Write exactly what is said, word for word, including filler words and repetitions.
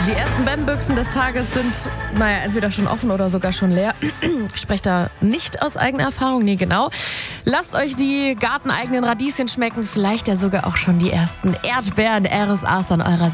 Die ersten B A M-Büchsen des Tages sind, naja, entweder schon offen oder sogar schon leer. Ich spreche da nicht aus eigener Erfahrung, nee, genau. Lasst euch die garteneigenen Radieschen schmecken, vielleicht ja sogar auch schon die ersten Erdbeeren. R S A's an eurer Seite.